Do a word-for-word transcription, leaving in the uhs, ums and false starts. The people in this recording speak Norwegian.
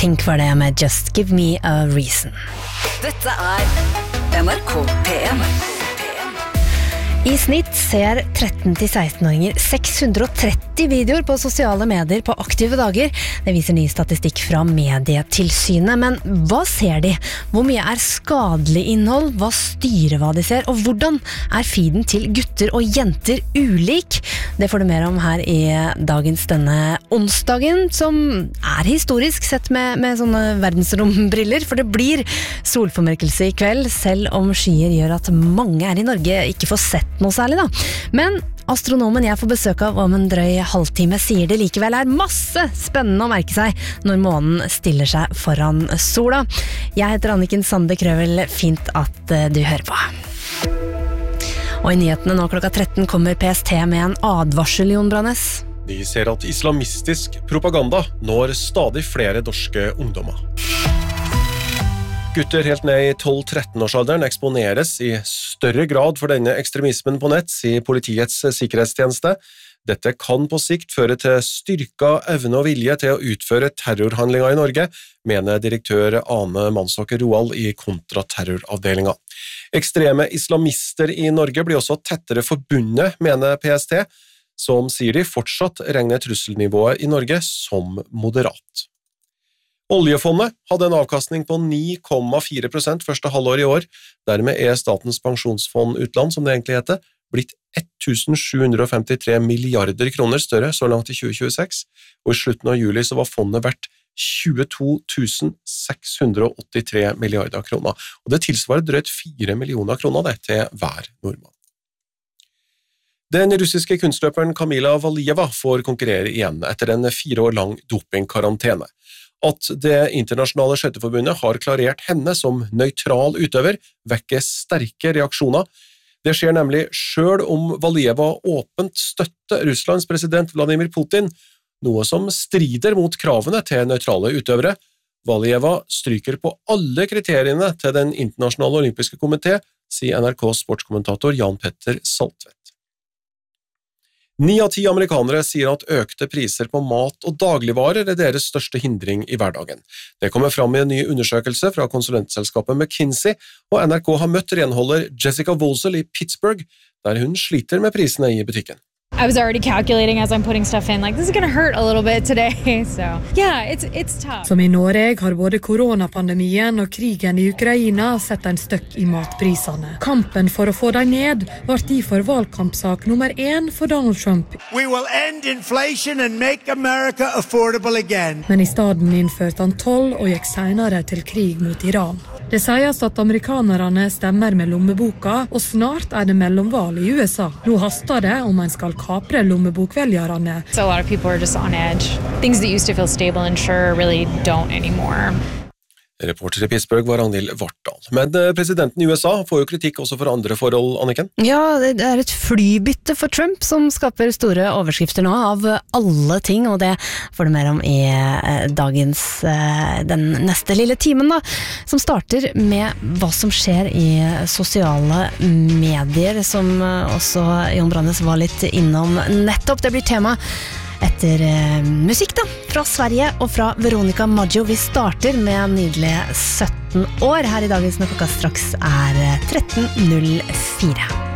Pink var det med Just Give Me a Reason. Dette er N R K P M. I snitt ser tretten til seksten-åringer seks hundre og tretti videoer på sosiale medier på aktive dager. Det viser ny statistikk fra Medietilsynet. Men hva ser de? Hvor mye er skadelig innhold? Hva styrer hva de ser? Og hvordan er feeden til gutter og jenter ulik? Det får du mer om her i dagens denne onsdagen, som er historisk sett med, med sånne verdensrombriller, for det blir solformørkelse i kveld, selv om skyer gjør at mange her i Norge ikke får sett noe særlig da. Men astronomen jeg får besøk av om en drøy halvtime sier det likevel er masse spennende å merke seg når månen stiller seg foran sola. Jeg heter Anniken Sande Krøvel, fint at du hører på. Og i nyhetene nå klokka tretten kommer P S T med en advarsel, Jon Brannes. De ser at islamistisk propaganda når stadig flere norske ungdommer. Gutter helt ned i tolv-tretten-årsalderen eksponeres i større grad for denne ekstremismen på nett, sier politiets sikkerhetstjeneste. Dette kan på sikt føre til styrka evne og vilje til å utføre terrorhandlinger i Norge, mener direktør Ane Mansåker Roald i kontraterroravdelingen. Ekstreme islamister i Norge blir også tettere forbundet, mener P S T, som sier de fortsatt regner trusselnivået i Norge som moderat. Oljefondet hadde en avkastning på ni komma fire prosent første halvår i år. Dermed er Statens pensjonsfond utland, som det egentlig heter, blitt tusen sju hundre og femtitre milliarder kroner større så langt i tjue tjueseks, og i slutten av juli så var fondet verdt tjueto tusen seks hundre og åttitre milliarder kroner, og det tilsvarer drøyt fire millioner kroner det til hver nordmann. Den russiske kunstløperen Kamila Valieva får konkurrere igjen etter en fire år lang dopingkarantene. At det internasjonale skøyteforbundet har klarert henne som nøytral utøver, vekker sterke reaksjoner. Det skjer nemlig selv om Valieva åpent støtter Russlands president Vladimir Putin, noe som strider mot kravene til nøytrale utøvere. Valieva stryker på alle kriteriene til den internasjonale olympiske komité, sier N R K's sportskommentator Jan Petter Saltvedt. Ni av ti amerikanere sier at økte priser på mat og dagligvarer er deres største hindring i hverdagen. Det kommer fram i en ny undersøkelse fra konsulentselskapet McKinsey, og N R K har møtt renholder Jessica Vosel i Pittsburgh, der hun sliter med prisene i butikken. I was already calculating as I'm putting stuff in, like this is going to hurt a little bit today, so yeah, it's, it's tough. Som i Norge har både koronapandemien og krigen i Ukraina sett en støkk i matprisene. Kampen for å få dem ned var derfor valgkampsak nummer én for Donald Trump. We will end inflation and make America affordable again. Men i stedet innførte han toll og gikk senere til krig mot Iran. Det sies at amerikanerne stemmer med lommeboka, og snart er det mellomvalg i U S A. Nå haster det om en skal kapre lommebokvelgerne. So a lot of people are just on edge. Things that used to feel stable and sure really don't anymore. Reporter i Pittsburgh var Ragnhild Vartdal. Men presidenten i U S A får jo kritikk også for andre forhold, Anniken? Ja, det er et flybytte for Trump som skaper store overskrifter nå av alle ting, og det får du mer om i dagens, den neste lille timen da, som starter med hva som skjer i sosiale medier, som også Jon Brannes var litt innom nettopp. Det blir tema etter eh, musikk da, fra Sverige og fra Veronica Maggio. Vi starter med nydelige sytten år her i dagens når klokka straks er tretten null fire.